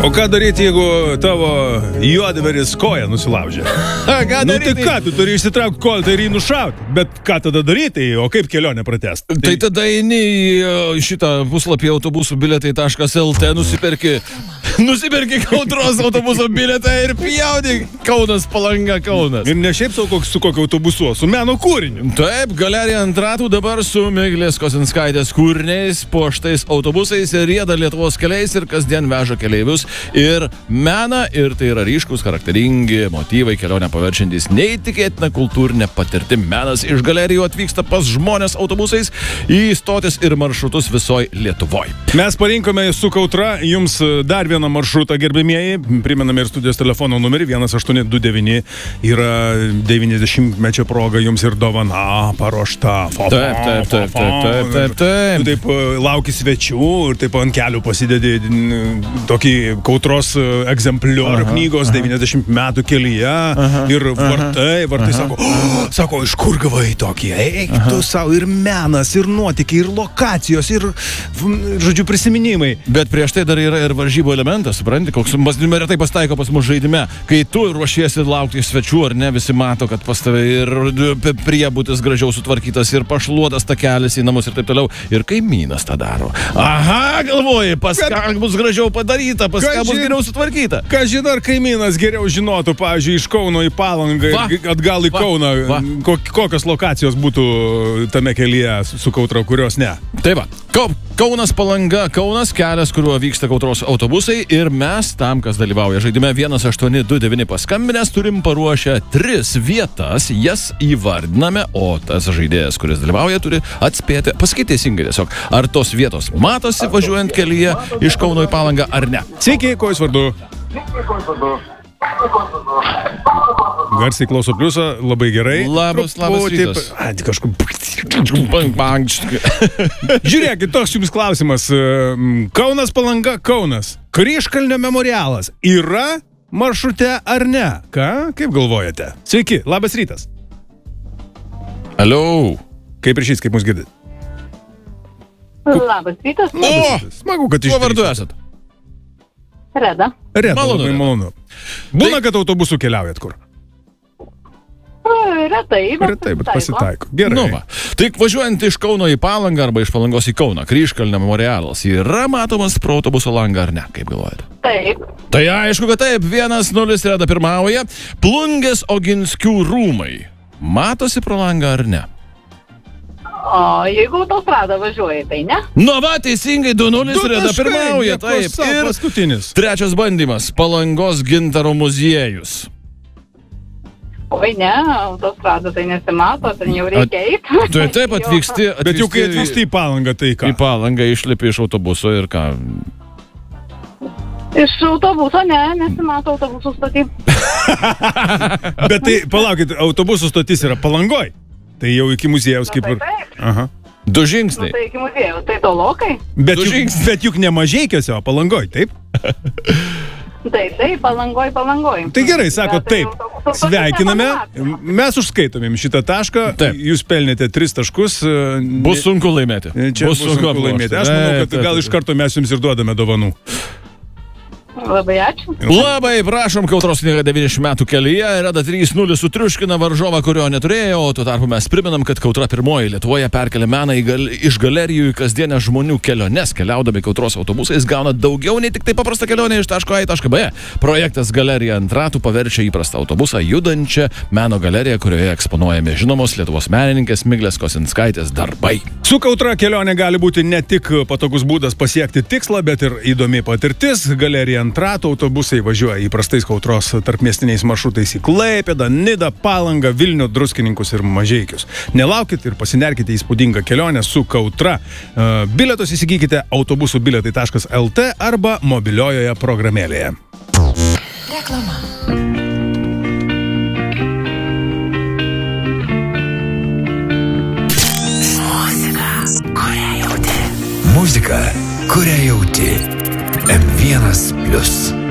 O ką daryti, jeigu tavo juodveris koją nusilaužė? Nu tai ką, tu turi išsitraukti koltą ir jį nušauti. Bet ką tada daryti, o kaip kelionę pratęst? Tai tada eini į šitą puslapį autobusų biletai.lt, nusipirki Kautros autobuso bilietą ir pjaudyk Kaunas Palanga Kaunas. Ir ne šiaip su kokiu autobusu, su meno kūriniu. Taip, galerija ant ratų dabar su Miglės Kosinskaitės kūriniais, puoštais autobusais ir rieda Lietuvos keliais ir kasdien veža keleivius ir meną, ir tai yra ryškus, charakteringi motyvai, kelionę paverčiantys neįtikėtiną kultūrinę patirtį. Menas iš galerijų atvyksta pas žmonės autobusais į stotis ir maršrutus visoje Lietuvoje. Mes parinkome su Kautra jums dar vieną maršrutą, gerbimieji. Primename ir studijos telefono numerį 1829. Yra 90-mečio proga jums ir dovana paruošta. Taip. Taip, lauki svečių ir taip ant kelių pasidedi tokį Kautros egzempliorių knygos 90 metų kelyje ir vartai sako, iš kur gavai tokį? Eik tu savo, ir menas, ir nuotykiai, ir lokacijos, ir žodžiu prisiminimai. Bet prieš tai dar yra ir varžybų elementas, supranti, koks retai pasitaiko pas mus žaidime, kai tu ruošiesi laukti svečių, ar ne, visi mato, kad pas tave ir priebutis gražiau sutvarkytas, ir pašluotas takelis į namus ir taip toliau, ir kaimynas tą daro. Aha, galvoji, pas ką bus gražiau padaryta, pas ką bus geriau sutvarkyta. Ką žinai, ar kaimynas geriau žinotų, pavyzdžiui, iš Kauno į Palangą ir atgal į Kauną, kokios lokacijos būtų tame kelyje su Kautra, kurios ne. Tai va, Kaunas Palanga, Kaunas, kelias, kuriuo vyksta Kautros autobusai, ir mes tam, kas dalyvauja žaidime 1829 paskambinės, turim paruošę 3 vietas, jas įvardiname, o tas žaidėjas, kuris dalyvauja, turi atspėti, pasakyti teisingai tiesiog, ar tos vietos matosi važiuojant kelyje iš Kauno į Palangą ar ne. Sveiki, kuo jūs vardu? Garsiai klauso pliusą, labai gerai. Labas rytas. Žiūrėkit, toks jums klausimas. Kaunas Palanga, Kaunas. Kryžkalnio memorialas yra maršrute ar ne? Ką? Kaip galvojate? Sveiki, labas rytas. Alio. Kaip ryšys, kaip mus girdit? Labas rytas. Smagu, kad kuo vardu esat? Reda. Labai malonu. Būna, kad autobusu keliaujat kur? Retai, bet pasitaiko. Gerai. Nu va. Tik važiuojant iš Kauno į Palangą arba iš Palangos į Kauną, Kryžkalnio memorialas yra matomas pro autobuso langą ar ne, kaip galvojate? Taip. Tai aišku, kad taip, 1-0 Reda pirmauja. Plungės Oginskių rūmai matosi pro langą ar ne? O jeigu autostrada važiuoja, tai ne? Nu va, teisingai, 2-0 Reda pirmauja, taip. Ir paskutinis. Trečias bandymas, Palangos gintaro muziejus. Oi ne, autostrada tai nesimato, ten jau reikia eiti. Taip atvyksti. Bet jau kai atvyksti į Palangą, tai ką? Į Palangą išlipi iš autobuso ir ką? Iš autobuso nesimato autobusų stotį. Bet tai, palaukit, autobusų stotis yra Palangoj. Tai jau iki muziejaus kaip ir... Aha. 2 žingsniai. Tai iki muziejaus, tai tolokai. Bet juk ne Mažeikiuose, o Palangoj, taip? Taip, Palangoj. Tai gerai, sako taip. Sveikiname. Mes užskaitomėm šitą tašką. Jūs pelnėte 3 taškus. Bus sunku laimėti. Čia bus sunku laimėti. Aš manau, kad gal iš karto mes jums ir duodame dovanų. Labai ačiū. Labai prašom, Kautros knyga 90 metų kelyje. Reda 3-0 sutriuškina varžovą, kurio neturėjo, o tuo tarpu mes primenam, kad Kautra pirmoji Lietuvoje perkelia meną iš galerijų į kasdienę žmonių keliones. Keliaudami Kautros autobusais gauna daugiau nei tik tai paprastą kelionę iš taško A į tašką B. Projektas Galerija ant ratų paverčia įprastą autobusą judančią meno galeriją, kurioje eksponuojami žinomos Lietuvos menininkės Miglės Kosinskaitės darbai. Su Kautra kelionė gali būti ne tik patogus būdas pasiekti tikslą, bet ir įdomi patirtis. Galerija ant ratų autobusai važiuoja įprastais Kautros tarpmiestiniais maršrutais į Klaipėdą, Nidą, Palangą, Vilnių, Druskininkus ir Mažeikius. Nelaukit ir pasinerkite įspūdingą kelionę su Kautra. Bilietus įsigykite autobusų biletai.lt arba mobiliojoje programėlėje. Reklama. Muzika, kurią jauti. M1+.